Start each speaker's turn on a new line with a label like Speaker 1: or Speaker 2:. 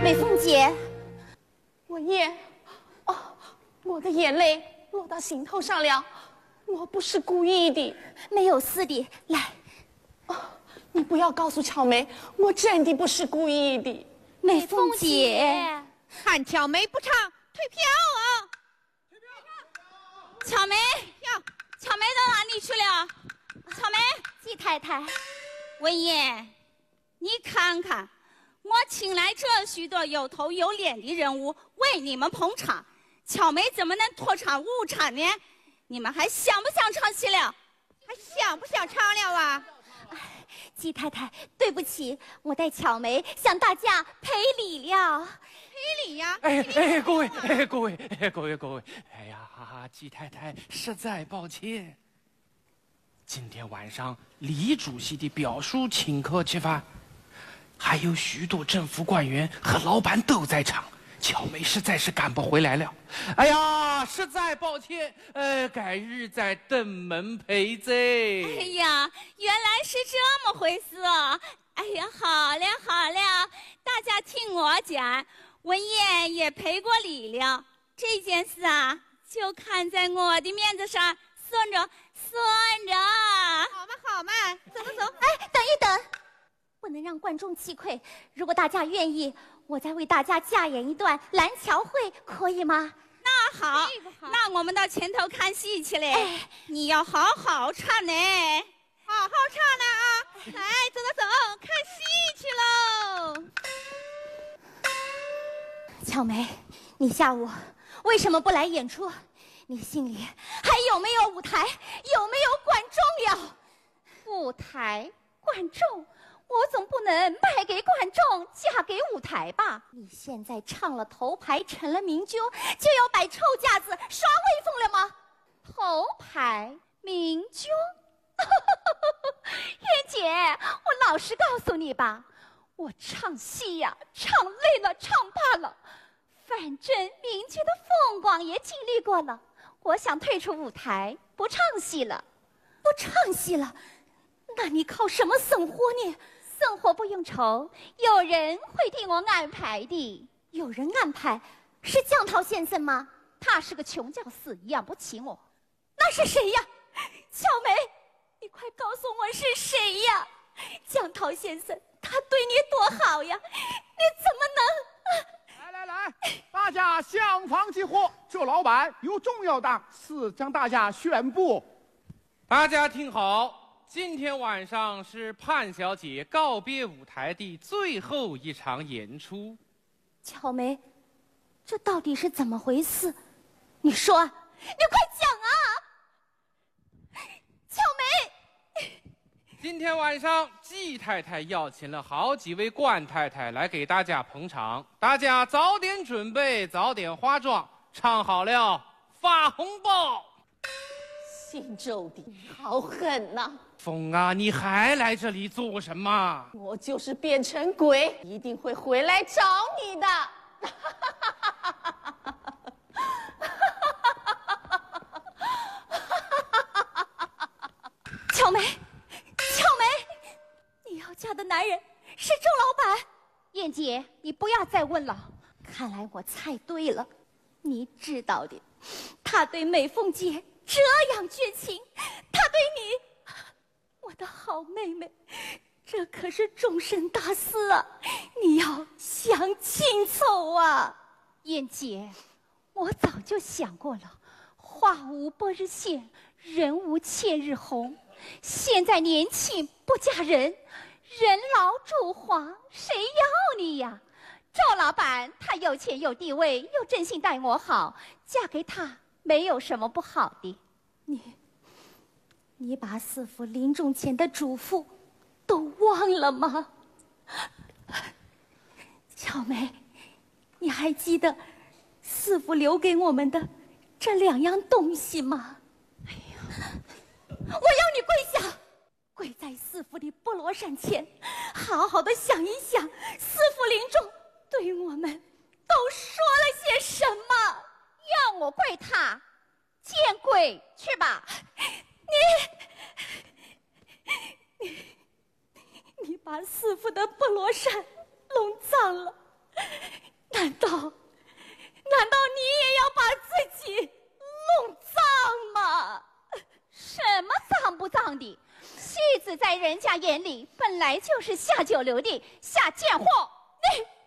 Speaker 1: 美凤姐，
Speaker 2: 文燕，哦，我的眼泪落到心头上了，我不是故意的，
Speaker 1: 没有事的。来，
Speaker 2: 你不要告诉巧梅，我真的不是故意的。
Speaker 1: 美凤姐，
Speaker 3: 看巧梅不唱，退票啊！
Speaker 4: 巧梅，巧梅到哪里去了？巧梅，
Speaker 1: 季太太，
Speaker 4: 文燕，你看看，我请来这许多有头有脸的人物为你们捧场，巧梅怎么能脱场误场呢？你们还想不想唱戏了？
Speaker 3: 还想不想唱了啊？
Speaker 1: 季太太，对不起，我带巧梅向大家赔礼了。
Speaker 3: 赔礼呀！
Speaker 5: 各位，哎呀，季太太实在抱歉。今天晚上李主席的表叔请客吃饭，还有许多政府官员和老板都在场，巧梅实在是赶不回来了。哎呀，实在抱歉，改日再登门赔罪。
Speaker 4: 哎呀，原来是这么回事啊！哎呀，好了，大家听我讲，文燕也赔过礼了。这件事啊，就看在我的面子上，算着。
Speaker 3: 好嘛，走。
Speaker 1: 哎，等一等，不能让观众吃亏。如果大家愿意，我再为大家加演一段《蓝桥会》，可以吗？
Speaker 4: 那好，那我们到前头看戏去嘞。哎，你要好好唱呢，
Speaker 3: 好好唱呢啊！来，走，看戏去喽。
Speaker 1: 巧梅，你下午为什么不来演出？你心里还有没有舞台？有没有观众呀？舞台、观众，我总不能卖给观众，嫁给舞台吧？你现在唱了头牌，成了名角，就要摆臭架子耍威风了吗？头牌、名角，燕姐，我老实告诉你吧，我唱戏呀，唱累了，唱怕了，反正名角的风光也经历过了。我想退出舞台，不唱戏了。不唱戏了，那你靠什么生活呢？生活不用愁，有人会替我安排的。有人安排，是江涛先生吗？他是个穷教师，养不起我。那是谁呀？巧梅，你快告诉我是谁呀？江涛先生，他对你多好呀，你怎么能……
Speaker 6: 来，大家厢房集合。这老板有重要大事向大家宣布。
Speaker 5: 大家听好，今天晚上是潘小姐告别舞台的最后一场演出。
Speaker 1: 巧梅，这到底是怎么回事？你说，你快讲啊！巧梅，
Speaker 5: 今天晚上季太太邀请了好几位官太太来给大家捧场，大家早点准备，早点化妆，唱好了发红包。
Speaker 2: 姓周的好狠呐！
Speaker 5: 凤啊，你还来这里做什么？
Speaker 2: 我就是变成鬼，一定会回来找你的。
Speaker 1: 巧梅，你要嫁的男人是周老板。燕姐，你不要再问了，看来我猜对了。你知道的，他对美凤姐这样绝情，他对你，我的好妹妹，这可是终身大事啊！你要想清楚啊！燕姐，我早就想过了，花无百日鲜，人无千日红。现在年轻不嫁人，人老珠黄，谁要你呀？赵老板他有钱有地位，又真心待我好，嫁给他没有什么不好的。你把师父临终前的嘱咐都忘了吗？巧梅，你还记得师父留给我们的这2样东西吗？哎呀，我要你跪下，跪在师父的菠萝山前，好好的想一想，师父临终对我们都说了些什么？
Speaker 3: 要我跪他，见鬼去吧！
Speaker 1: 你把师父的菠萝山弄脏了， 子在人家眼里本来就是下九流的下贱货。你